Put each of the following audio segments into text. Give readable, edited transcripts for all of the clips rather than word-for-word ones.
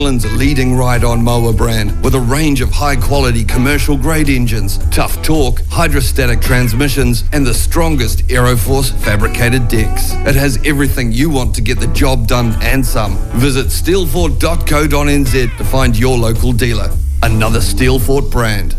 Zealand's leading ride-on mower brand with a range of high-quality commercial-grade engines, tough torque, hydrostatic transmissions, and the strongest Aeroforce fabricated decks. It has everything you want to get the job done and some. Visit steelfort.co.nz to find your local dealer. Another Steelfort brand.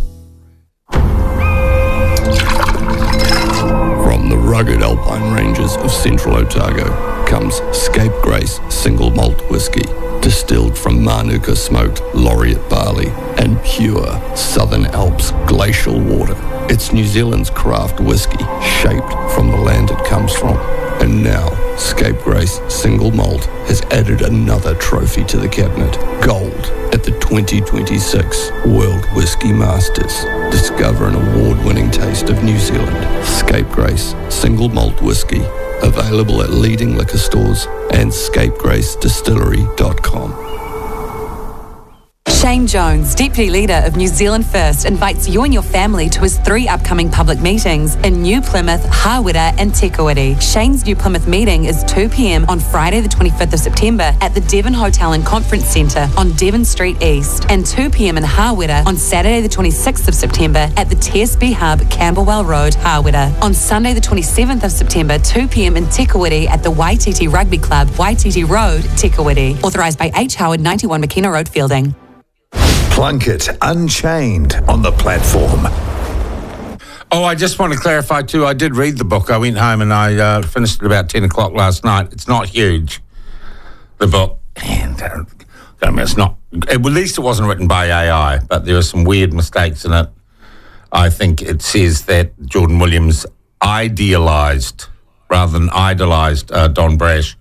From the rugged alpine ranges of central Otago comes Scapegrace Single Malt Whisky, distilled from Manuka smoked laureate barley and pure Southern Alps glacial water. It's New Zealand's craft whisky, shaped from the land it comes from. And now, Scapegrace Single Malt has added another trophy to the cabinet, gold, at the 2026 World Whisky Masters. Discover an award-winning taste of New Zealand. Scapegrace Single Malt Whisky, available at leading liquor stores and scapegracedistillery.com. Shane Jones, Deputy Leader of New Zealand First, invites you and your family to his 3 upcoming public meetings in New Plymouth, Hawera and Te Kuiti. Shane's New Plymouth meeting is 2 p.m. on Friday the 25th of September at the Devon Hotel and Conference Centre on Devon Street East, and 2 p.m. in Hawera on Saturday the 26th of September at the TSB Hub, Camberwell Road, Hawera. On Sunday the 27th of September, 2 p.m. in Te Kuiti at the Waititi Rugby Club, Waititi Road, Te Kuiti. Authorised by H. Howard, 91 McKenna Road, Fielding. Plunkett Unchained on the platform. Oh, I just want to clarify too, I did read the book. I went home and I finished it about 10 o'clock last night. It's not huge, the book. And I mean, it's not, at least it wasn't written by AI, but there are some weird mistakes in it. I think it says that Jordan Williams idealised rather than idolised Don Brash.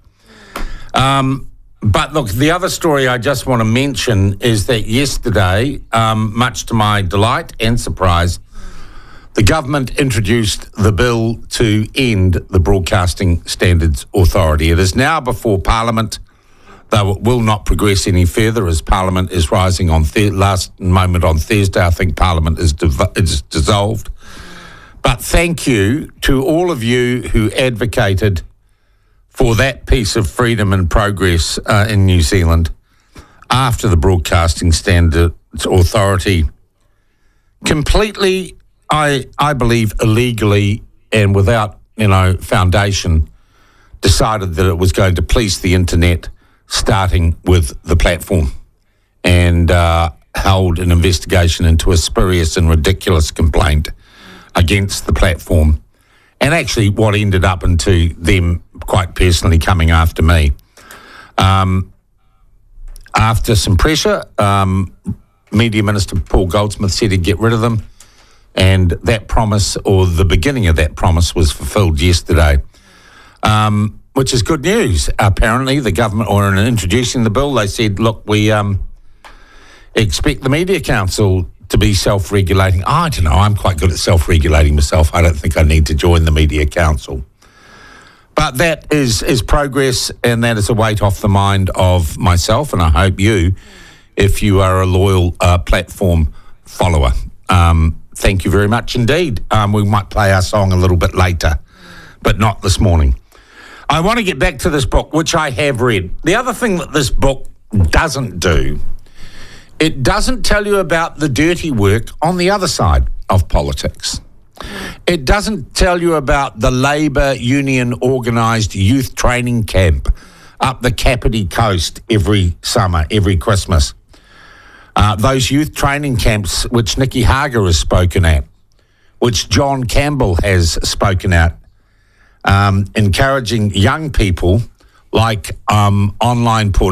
But look, the other story I just want to mention is that yesterday, much to my delight and surprise, the government introduced the bill to end the Broadcasting Standards Authority. It is now before Parliament, though it will not progress any further as Parliament is rising on last moment on Thursday. I think Parliament is dissolved. But thank you to all of you who advocated for that piece of freedom and progress in New Zealand after the Broadcasting Standards Authority completely, I believe, illegally and without, foundation, decided that it was going to police the internet, starting with the platform, and held an investigation into a spurious and ridiculous complaint against the platform, and actually what ended up into them quite personally coming after me. After some pressure, Media Minister Paul Goldsmith said he'd get rid of them, and that promise, or the beginning of that promise, was fulfilled yesterday, which is good news. Apparently, the government, or in introducing the bill, they said, look, we expect the Media Council to be self-regulating. I don't know, I'm quite good at self-regulating myself. I don't think I need to join the Media Council. But that is progress, and that is a weight off the mind of myself, and I hope you, if you are a loyal platform follower. Thank you very much indeed. We might play our song a little bit later, but not this morning. I want to get back to this book, which I have read. The other thing that this book doesn't do, it doesn't tell you about the dirty work on the other side of politics. It doesn't tell you about the Labour Union organised youth training camp up the Kapiti Coast every summer, every Christmas. Those youth training camps which Nikki Hager has spoken at, which John Campbell has spoken at, encouraging young people like online pornography